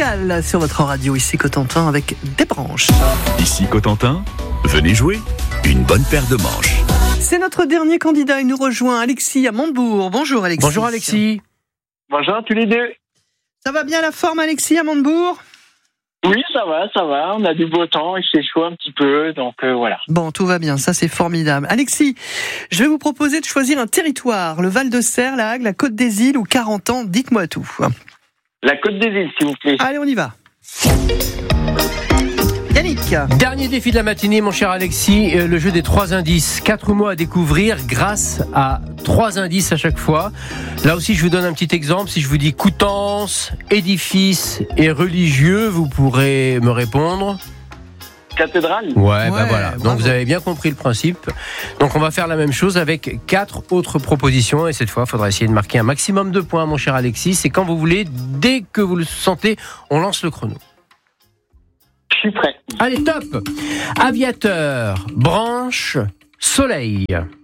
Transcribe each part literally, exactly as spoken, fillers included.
finale sur votre radio, ici Cotentin avec des branches. Ici Cotentin, venez jouer une bonne paire de manches. C'est notre dernier candidat, il nous rejoint, Alexis à Montebourg. Bonjour Alexis. Bonjour Alexis. Bonjour à tous les deux. Ça va bien la forme Alexis à Montebourg ? Oui, ça va, ça va. On a du beau temps, il fait chaud un petit peu, donc euh, voilà. Bon, tout va bien, ça c'est formidable. Alexis, je vais vous proposer de choisir un territoire, le Val-de-Serre, la Hague, la Côte des Îles ou quarante ans, dites-moi tout. La Côte des Îles, s'il vous plaît. Allez, on y va. Yannick. Dernier défi de la matinée, mon cher Alexis, le jeu des trois indices. Quatre mots à découvrir grâce à trois indices à chaque fois. Là aussi, je vous donne un petit exemple. Si je vous dis Coutances, édifice et religieux, vous pourrez me répondre. Cathédrale. Ouais, Ouais, ben voilà. bravo. Donc vous avez bien compris le principe. Donc on va faire la même chose avec quatre autres propositions. Et cette fois, il faudra essayer de marquer un maximum de points, mon cher Alexis. C'est quand vous voulez, dès que vous le sentez, on lance le chrono. Je suis prêt. Allez, top. Aviateur, branche, soleil.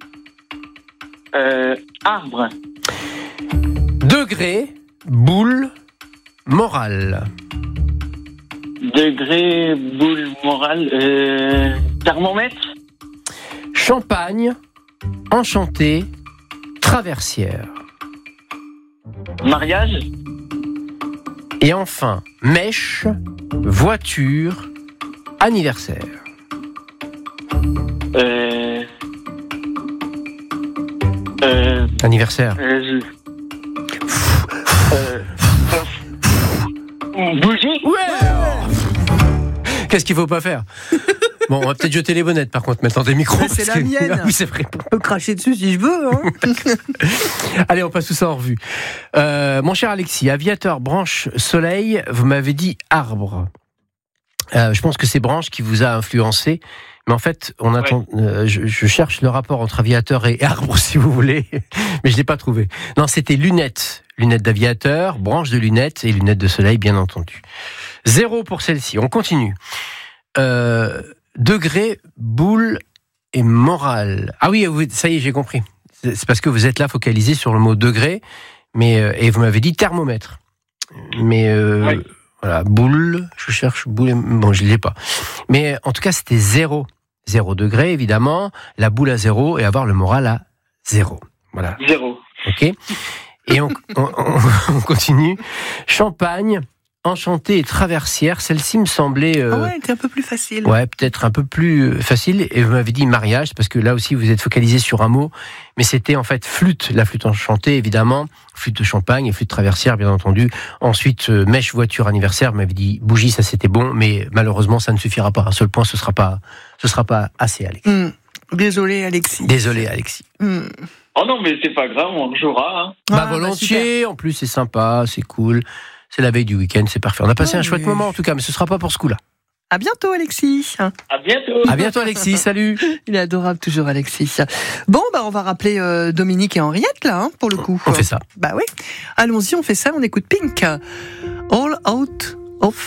Euh, arbre. Degré, boule, morale. Degré, boule, morale. Euh, thermomètre. Champagne, enchanté, traversière. Mariage. Et enfin, mèche, voiture, anniversaire. Euh, euh, Anniversaire. euh, euh, euh, bougie. Ouais. Qu'est-ce qu'il faut pas faire? Bon, on va peut-être jeter les bonnettes par contre maintenant des micros. Ouais, c'est parce la que- mienne. Ah oui, c'est vrai. Je peux cracher dessus si je veux. Hein. Allez, on passe tout ça en revue. Euh, mon cher Alexis, aviateur, branche, soleil, vous m'avez dit arbre. Euh, je pense que c'est branche qui vous a influencé. Mais en fait, on Ouais. attend. euh, je, je cherche le rapport entre aviateur et arbre, si vous voulez, mais je l'ai pas trouvé. Non, c'était lunettes, lunettes d'aviateur, branche de lunettes et lunettes de soleil, bien entendu. Zéro pour celle-ci. On continue. Euh, degré, boule et morale. Ah oui, vous- ça y est, j'ai compris. C'est c'est parce que vous êtes là focalisé sur le mot degré, mais euh, et vous m'avez dit thermomètre. Mais euh, Ouais. voilà, boule. Je cherche boule. et- Bon, je l'ai pas. Mais en tout cas, c'était zéro. Zéro degré, évidemment, la boule à zéro et avoir le moral à zéro. Voilà, Zéro. ok. Et on, on, on- on continue. Champagne, enchanté et traversière. Celle-ci me semblait, euh, Ah ouais, t'es un peu plus facile. ouais, peut-être un peu plus euh, facile. Et vous m'avez dit mariage, parce que là aussi vous êtes focalisé sur un mot, mais c'était en fait flûte, la flûte enchantée, évidemment, flûte de champagne et flûte traversière, bien entendu. Ensuite, euh, mèche, voiture, anniversaire. Vous m'avez dit bougie, ça c'était bon, mais malheureusement ça ne suffira pas. Un seul point, ce sera pas, ce sera pas assez, Alexis. Hmm. Désolé Alexis. Désolé, Alexis. Hmm. Oh non, mais c'est pas grave, on rejouera. Hein. Bah, Ah, volontiers, en plus c'est sympa, c'est cool. C'est la veille du week-end, c'est parfait. On a passé Ah, un chouette oui. moment en tout cas, mais ce sera pas pour ce coup-là. À bientôt Alexis. À bientôt. À bientôt Alexis, salut. Il est adorable toujours Alexis. Bon, bah on va rappeler euh, Dominique et Henriette là, hein, pour le coup. On fait ça. Bah oui. Allons-y, on fait ça, on écoute Pink. All Out of